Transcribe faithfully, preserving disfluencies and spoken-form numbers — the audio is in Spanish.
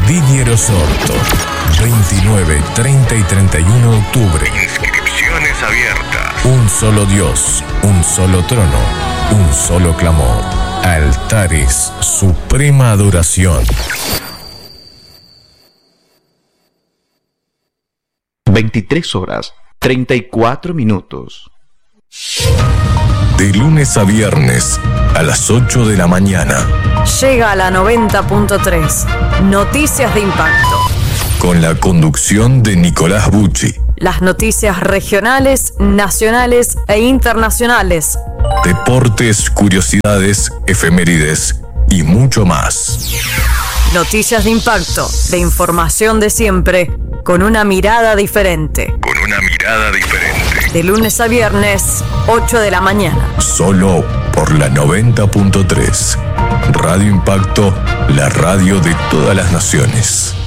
Didier Osorto. veintinueve, treinta y treinta y uno de octubre. Inscripciones abiertas. Un solo Dios, un solo trono, un solo clamor. Altares, suprema adoración. veintitrés horas, treinta y cuatro minutos. De lunes a viernes, a las ocho de la mañana. Llega a la noventa punto tres. Noticias de impacto. Con la conducción de Nicolás Bucci. Las noticias regionales, nacionales e internacionales. Deportes, curiosidades, efemérides y mucho más. Noticias de impacto, de información de siempre, con una mirada diferente. Con una mirada diferente. De lunes a viernes, ocho de la mañana. Solo por la noventa punto tres. Radio Impacto, la radio de todas las naciones.